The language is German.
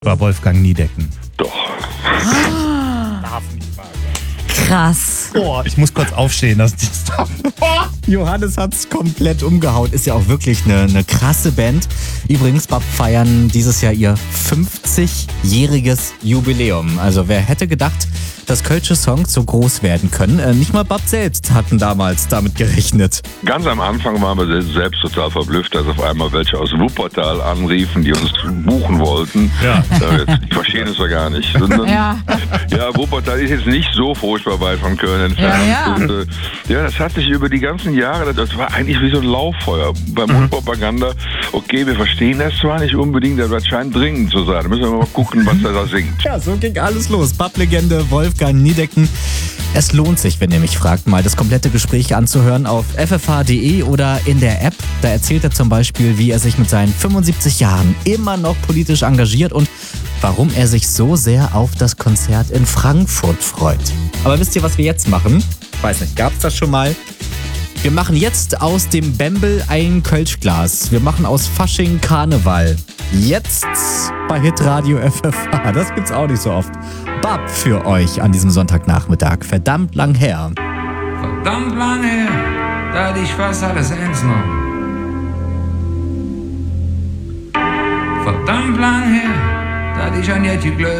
War Wolfgang Niedecken. Doch. Darf nicht wahr Krass. sein. Ich muss kurz aufstehen, dass ich das darf. Johannes hat's komplett umgehauen. Ist ja auch wirklich eine krasse Band. Übrigens, Bab feiern dieses Jahr ihr 50-jähriges Jubiläum. Also wer hätte gedacht, dass kölsche Songs so groß werden können? Nicht mal Bab selbst hatten damals damit gerechnet. Ganz am Anfang waren wir selbst total verblüfft, als auf einmal welche aus Wuppertal anriefen, die uns buchen wollten. Ja. Die verstehen es ja gar nicht. Ja, Wuppertal ist jetzt nicht so furchtbar weit von Köln entfernt. Ja. Und, das hat sich über die ganzen Jahre, das war eigentlich wie so ein Lauffeuer. Bei Mundpropaganda, okay, wir verstehen das zwar nicht unbedingt, aber das scheint dringend zu sein. Da müssen wir mal gucken, was er da singt. Ja, so ging alles los. Bab-Legende Wolfgang Niedecken. Es lohnt sich, wenn ihr mich fragt, mal das komplette Gespräch anzuhören auf ffh.de oder in der App. Da erzählt er zum Beispiel, wie er sich mit seinen 75 Jahren immer noch politisch engagiert und warum er sich so sehr auf das Konzert in Frankfurt freut. Aber wisst ihr, was wir jetzt machen? Weiß nicht, gab's das schon mal? Wir machen jetzt aus dem Bembel ein Kölschglas. Wir machen aus Fasching Karneval. Jetzt bei Hitradio FFH. Das gibt's auch nicht so oft. Bab für euch an diesem Sonntagnachmittag. Verdammt lang her. Verdammt lang her, da hatte ich fast alles ernst genommen. Verdammt lang her, da hatte ich an Jetty geglaubt.